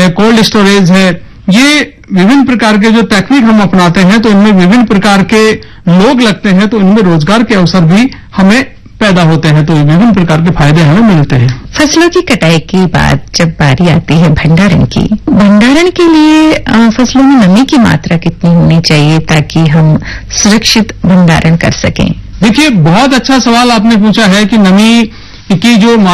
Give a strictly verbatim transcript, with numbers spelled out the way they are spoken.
है, cold storage है, ये विभिन्न प्रकार के जो तकनीक हम अपनाते हैं तो इनमें विभिन्न प्रकार के लोग लगते हैं, तो इनमें रोजगार के अवसर भी हमें पैदा होते हैं, तो विभिन्न प्रकार के फायदे हमें मिलते हैं। फसलों की कटाई के बाद जब बारी आती है भंडारण की, भंडारण के लिए आ, फसलों में नमी की मात्रा कितनी होनी चाहिए ताकि हम सुरक्षित भंडारण कर सकें? देखिए, बहुत अच्छा सवाल आपने पूछा है कि नमी की जो